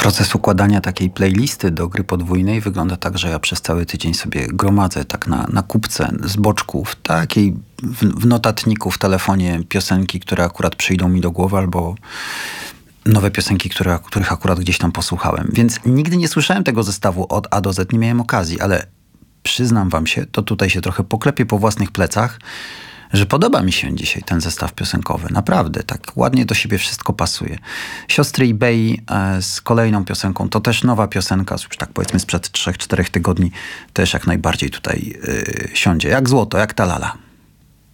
Proces układania takiej playlisty do gry podwójnej wygląda tak, że ja przez cały tydzień sobie gromadzę tak na kubce z boczków, takiej w notatniku w telefonie piosenki, które akurat przyjdą mi do głowy, albo nowe piosenki, których akurat gdzieś tam posłuchałem. Więc nigdy nie słyszałem tego zestawu od A do Z, nie miałem okazji, ale przyznam wam się, to tutaj się trochę poklepię po własnych plecach, że podoba mi się dzisiaj ten zestaw piosenkowy. Naprawdę, tak ładnie do siebie wszystko pasuje. Siostry eBay z kolejną piosenką, to też nowa piosenka, już tak powiedzmy sprzed 3-4 tygodni, też jak najbardziej tutaj siądzie. Jak złoto, jak ta lala.